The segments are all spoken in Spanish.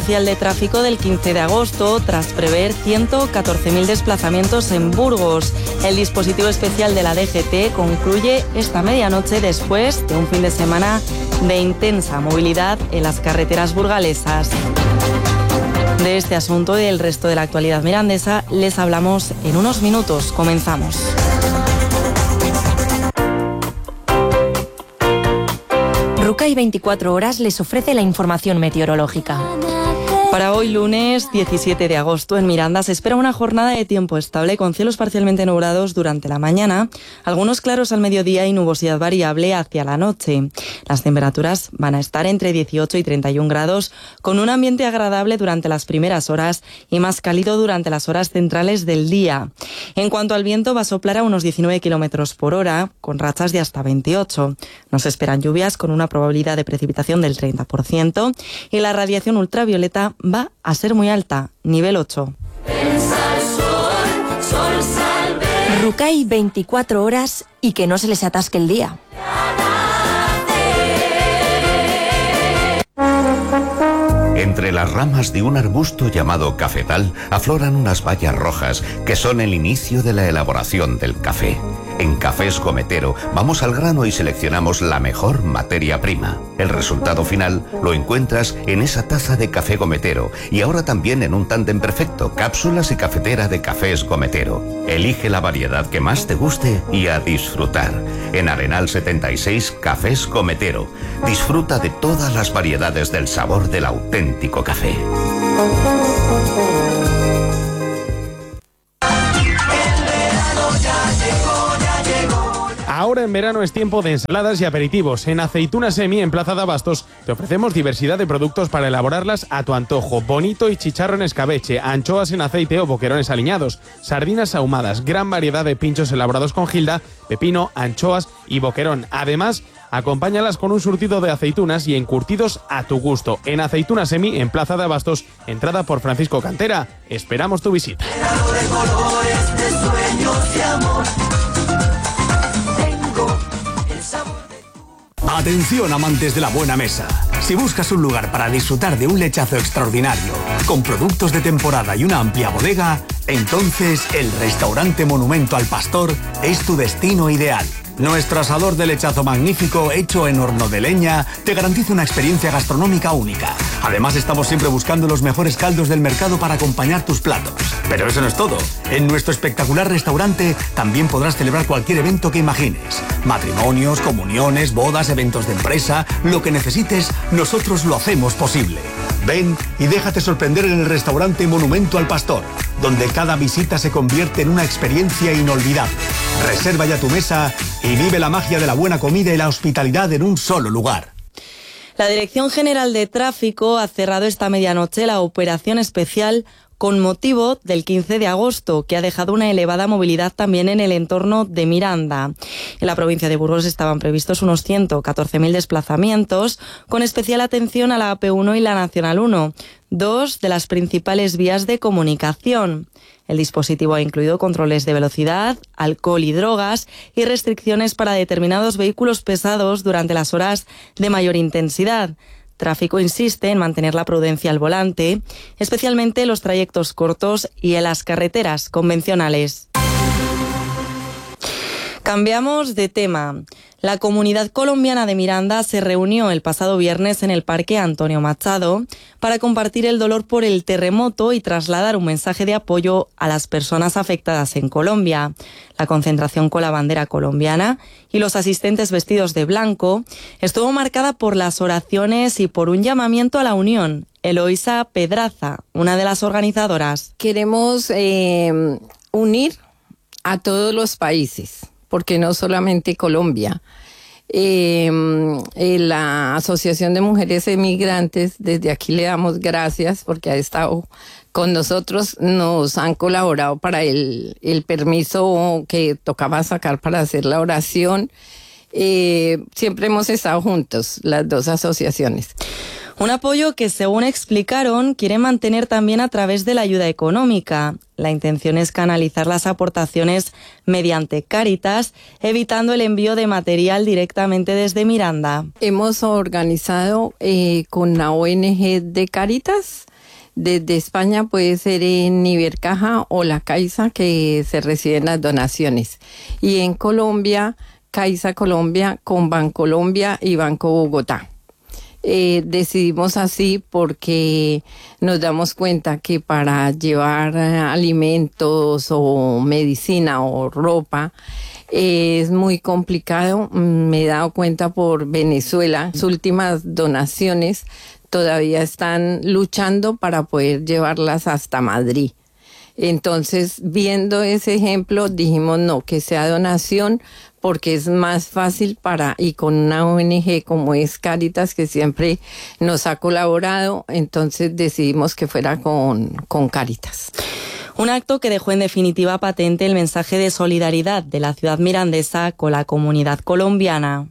de tráfico del 15 de agosto tras prever 114.000 desplazamientos en Burgos. El dispositivo especial de la DGT concluye esta medianoche después de un fin de semana de intensa movilidad en las carreteras burgalesas. De este asunto y del resto de la actualidad mirandesa les hablamos en unos minutos. Comenzamos. Rucay 24 horas les ofrece la información meteorológica. Para hoy lunes 17 de agosto en Miranda se espera una jornada de tiempo estable con cielos parcialmente nublados durante la mañana, algunos claros al mediodía y nubosidad variable hacia la noche. Las temperaturas van a estar entre 18 y 31 grados con un ambiente agradable durante las primeras horas y más cálido durante las horas centrales del día. En cuanto al viento, va a soplar a unos 19 kilómetros por hora con rachas de hasta 28. Nos esperan lluvias con una probabilidad de precipitación del 30% y la radiación ultravioleta va a ser muy alta, nivel 8. Rucay 24 horas y que no se les atasque el día. Entre las ramas de un arbusto llamado cafetal afloran unas bayas rojas que son el inicio de la elaboración del café. En Cafés Gometero vamos al grano y seleccionamos la mejor materia prima. El resultado final lo encuentras en esa taza de café Gometero y ahora también en un tándem perfecto, cápsulas y cafetera de Cafés Gometero. Elige la variedad que más te guste y a disfrutar. En Arenal 76, Cafés Gometero. Disfruta de todas las variedades del sabor del auténtico café. Ahora en verano es tiempo de ensaladas y aperitivos. En Aceitunas Semi, en Plaza de Abastos, te ofrecemos diversidad de productos para elaborarlas a tu antojo. Bonito y chicharro en escabeche, anchoas en aceite o boquerones aliñados, sardinas ahumadas, gran variedad de pinchos elaborados con gilda, pepino, anchoas y boquerón. Además, acompáñalas con un surtido de aceitunas y encurtidos a tu gusto. En Aceitunas Semi, en Plaza de Abastos, entrada por Francisco Cantera. Esperamos tu visita. Atención, amantes de la buena mesa. Si buscas un lugar para disfrutar de un lechazo extraordinario, con productos de temporada y una amplia bodega, entonces el Restaurante Monumento al Pastor es tu destino ideal. Nuestro asador de lechazo magnífico, hecho en horno de leña, te garantiza una experiencia gastronómica única. Además, estamos siempre buscando los mejores caldos del mercado para acompañar tus platos. Pero eso no es todo. En nuestro espectacular restaurante también podrás celebrar cualquier evento que imagines. Matrimonios, comuniones, bodas, eventos de empresa, lo que necesites, nosotros lo hacemos posible. Ven y déjate sorprender en el Restaurante Monumento al Pastor, donde cada visita se convierte en una experiencia inolvidable. Reserva ya tu mesa y vive la magia de la buena comida y la hospitalidad en un solo lugar. La Dirección General de Tráfico ha cerrado esta medianoche la operación especial con motivo del 15 de agosto, que ha dejado una elevada movilidad también en el entorno de Miranda. En la provincia de Burgos estaban previstos unos 114.000 desplazamientos, con especial atención a la AP1 y la Nacional 1, dos de las principales vías de comunicación. El dispositivo ha incluido controles de velocidad, alcohol y drogas y restricciones para determinados vehículos pesados durante las horas de mayor intensidad. Tráfico insiste en mantener la prudencia al volante, especialmente en los trayectos cortos y en las carreteras convencionales. Cambiamos de tema. La comunidad colombiana de Miranda se reunió el pasado viernes en el Parque Antonio Machado para compartir el dolor por el terremoto y trasladar un mensaje de apoyo a las personas afectadas en Colombia. La concentración con la bandera colombiana y los asistentes vestidos de blanco estuvo marcada por las oraciones y por un llamamiento a la unión. Eloisa Pedraza, una de las organizadoras. Queremos unir a todos los países, porque no solamente Colombia. La Asociación de Mujeres Emigrantes, desde aquí le damos gracias porque ha estado con nosotros, nos han colaborado para el permiso que tocaba sacar para hacer la oración. Siempre hemos estado juntos, las dos asociaciones. Un apoyo que, según explicaron, quiere mantener también a través de la ayuda económica. La intención es canalizar las aportaciones mediante Cáritas, evitando el envío de material directamente desde Miranda. Hemos organizado con la ONG de Cáritas Desde España puede ser en Ibercaja o la Caixa, que se reciben las donaciones. Y en Colombia, Caixa Colombia con Bancolombia y Banco Bogotá. Decidimos así porque nos damos cuenta que para llevar alimentos o medicina o ropa es muy complicado. Me he dado cuenta por Venezuela, las últimas donaciones todavía están luchando para poder llevarlas hasta Madrid. Entonces, viendo ese ejemplo, dijimos no, que sea donación, porque es más fácil y con una ONG como es Cáritas, que siempre nos ha colaborado, entonces decidimos que fuera con Cáritas. Un acto que dejó en definitiva patente el mensaje de solidaridad de la ciudad mirandesa con la comunidad colombiana.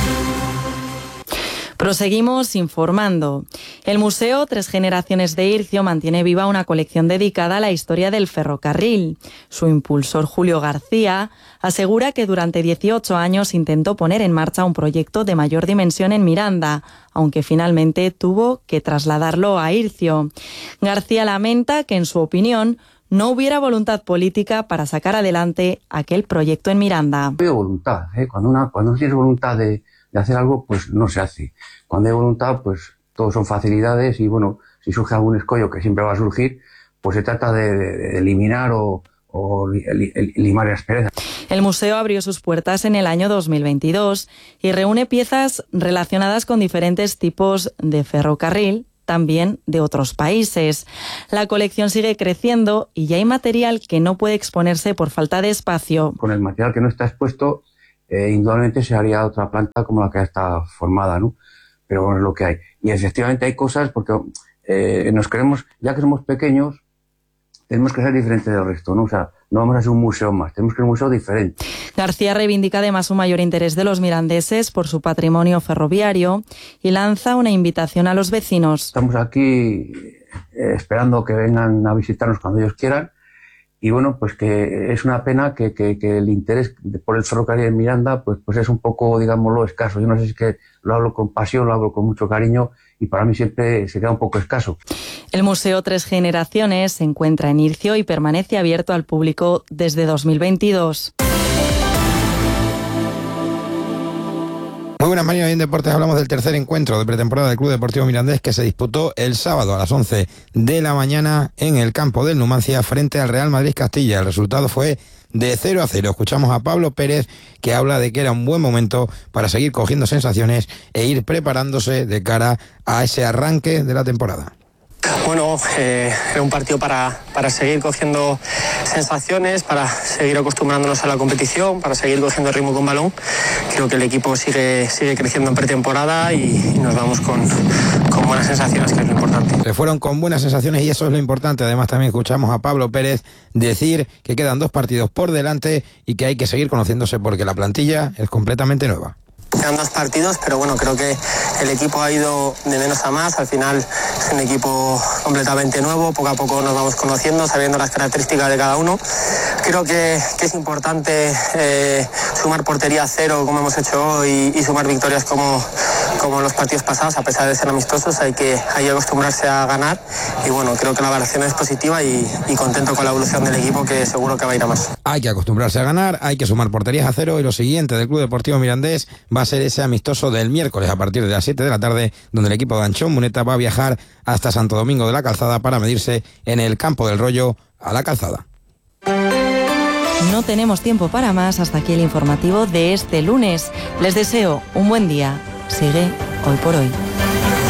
Proseguimos informando. El Museo Tres Generaciones de Ircio mantiene viva una colección dedicada a la historia del ferrocarril. Su impulsor, Julio García, asegura que durante 18 años intentó poner en marcha un proyecto de mayor dimensión en Miranda, aunque finalmente tuvo que trasladarlo a Ircio. García lamenta que, en su opinión, no hubiera voluntad política para sacar adelante aquel proyecto en Miranda. No hay voluntad, cuando tienes voluntad de hacer algo, pues no se hace. Cuando hay voluntad, pues todo son facilidades y bueno, si surge algún escollo, que siempre va a surgir, pues se trata de eliminar o limar asperezas. El museo abrió sus puertas en el año 2022 y reúne piezas relacionadas con diferentes tipos de ferrocarril, también de otros países. La colección sigue creciendo y ya hay material que no puede exponerse por falta de espacio. Con el material que no está expuesto, indudablemente se haría otra planta como la que está formada, ¿no? Pero bueno, es lo que hay. Y efectivamente hay cosas porque nos queremos, ya que somos pequeños, tenemos que ser diferentes del resto, ¿no? O sea, no vamos a ser un museo más, tenemos que ser un museo diferente. García reivindica además un mayor interés de los mirandeses por su patrimonio ferroviario y lanza una invitación a los vecinos. Estamos aquí esperando que vengan a visitarnos cuando ellos quieran. Y bueno, pues que es una pena que el interés por el ferrocarril en Miranda pues es un poco, digámoslo, escaso. Yo no sé si es que lo hablo con pasión, lo hablo con mucho cariño y para mí siempre se queda un poco escaso. El Museo Tres Generaciones se encuentra en Ircio y permanece abierto al público desde 2022. Muy buenas, María. En Deportes hablamos del tercer encuentro de pretemporada del Club Deportivo Mirandés, que se disputó el sábado a las 11 de la mañana en el campo del Numancia frente al Real Madrid Castilla. El resultado fue de 0-0. Escuchamos a Pablo Pérez, que habla de que era un buen momento para seguir cogiendo sensaciones e ir preparándose de cara a ese arranque de la temporada. Bueno, era un partido para seguir cogiendo sensaciones, para seguir acostumbrándonos a la competición, para seguir cogiendo ritmo con balón. Creo que el equipo sigue creciendo en pretemporada y nos vamos con buenas sensaciones, que es lo importante. Se fueron con buenas sensaciones y eso es lo importante. Además, también escuchamos a Pablo Pérez decir que quedan 2 partidos por delante y que hay que seguir conociéndose porque la plantilla es completamente nueva. Quedan 2 partidos, pero bueno, creo que el equipo ha ido de menos a más. Al final es un equipo completamente nuevo, poco a poco nos vamos conociendo, sabiendo las características de cada uno. Creo que es importante sumar portería a 0 como hemos hecho hoy y sumar victorias como los partidos pasados. A pesar de ser amistosos, hay que acostumbrarse a ganar y bueno, creo que la valoración es positiva y contento con la evolución del equipo, que seguro que va a ir a más. Hay que acostumbrarse a ganar, hay que sumar porterías a 0 y lo siguiente del Club Deportivo Mirandés va a ser ese amistoso del miércoles a partir de las 7 de la tarde, donde el equipo de Anchón Muneta va a viajar hasta Santo Domingo de la Calzada para medirse en el Campo del Rollo a la Calzada. No tenemos tiempo para más. Hasta aquí el informativo de este lunes. Les deseo un buen día. Sigue Hoy por Hoy.